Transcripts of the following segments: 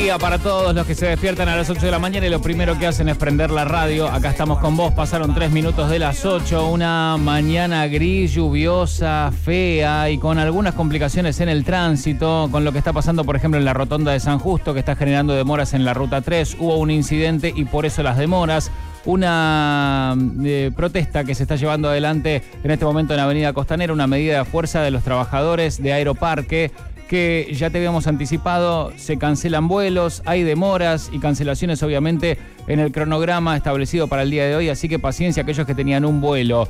Para todos los que se despiertan a las 8 de la mañana y lo primero que hacen es prender la radio. Acá estamos con vos, pasaron 3 minutos de las 8, una mañana gris, lluviosa, fea y con algunas complicaciones en el tránsito, con lo que está pasando por ejemplo en la rotonda de San Justo, que está generando demoras en la ruta 3, hubo un incidente y por eso las demoras. Una protesta que se está llevando adelante en este momento en Avenida Costanera, una medida de fuerza de los trabajadores de Aeroparque, que ya te habíamos anticipado, se cancelan vuelos, hay demoras y cancelaciones obviamente en el cronograma establecido para el día de hoy, así que paciencia aquellos que tenían un vuelo.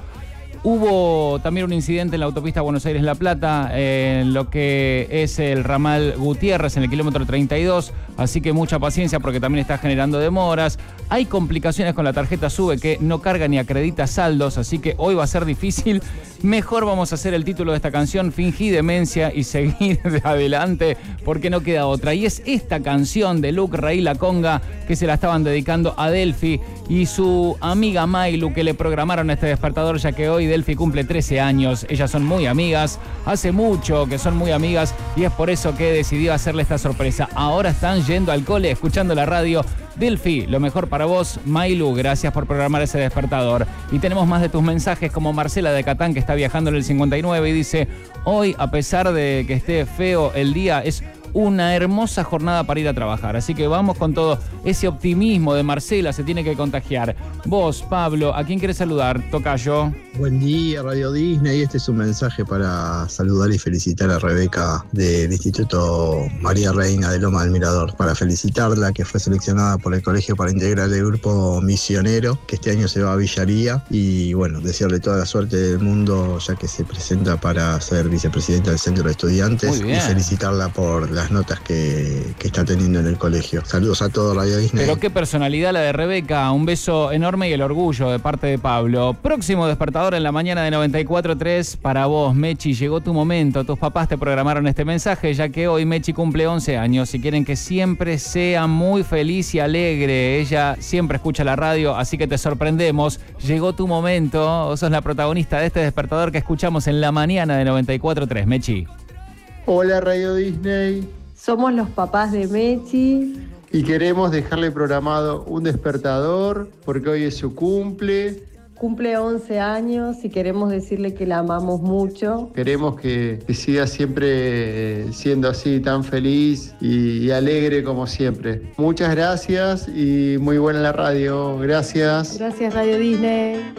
Hubo también un incidente en la autopista Buenos Aires-La Plata, en lo que es el ramal Gutiérrez, en el kilómetro 32, así que mucha paciencia porque también está generando demoras. Hay complicaciones con la tarjeta SUBE que no carga ni acredita saldos, así que hoy va a ser difícil. Mejor vamos a hacer el título de esta canción, Fingí demencia y seguir de adelante, porque no queda otra. Y es esta canción de Luke Reí La Conga que se la estaban dedicando a Delphi y su amiga Mailu, que le programaron este despertador, ya que hoy Delphi cumple 13 años. Ellas son muy amigas, hace mucho que son muy amigas y es por eso que decidió hacerle esta sorpresa. Ahora están yendo al cole, escuchando la radio. Delphi, lo mejor para vos. Mailu, gracias por programar ese despertador. Y tenemos más de tus mensajes, como Marcela de Catán, que está viajando en el 59 y dice: hoy, a pesar de que esté feo el día, es una hermosa jornada para ir a trabajar. Así que vamos con todo. Ese optimismo de Marcela se tiene que contagiar. Vos, Pablo, ¿a quién querés saludar? Tocayo. Buen día, Radio Disney. Este es un mensaje para saludar y felicitar a Rebeca del Instituto María Reina de Loma del Mirador. Para felicitarla, que fue seleccionada por el colegio para integrar el grupo misionero, que este año se va a Villaría. Y bueno, desearle toda la suerte del mundo, ya que se presenta para ser vicepresidenta del Centro de Estudiantes. Y felicitarla por las notas que está teniendo en el colegio. Saludos a todos, Radio Disney. Pero qué personalidad la de Rebeca. Un beso enorme y el orgullo de parte de Pablo. Próximo despertador en la mañana de 94.3 para vos, Mechi. Llegó tu momento. Tus papás te programaron este mensaje, ya que hoy Mechi cumple 11 años y quieren que siempre sea muy feliz y alegre. Ella siempre escucha la radio, así que te sorprendemos. Llegó tu momento. Vos sos la protagonista de este despertador que escuchamos en la mañana de 94.3, Mechi. Hola, Radio Disney. Somos los papás de Mechi. Y queremos dejarle programado un despertador porque hoy es su cumple. Cumple 11 años y queremos decirle que la amamos mucho. Queremos que siga siempre siendo así, tan feliz y alegre como siempre. Muchas gracias y muy buena la radio. Gracias. Gracias, Radio Disney.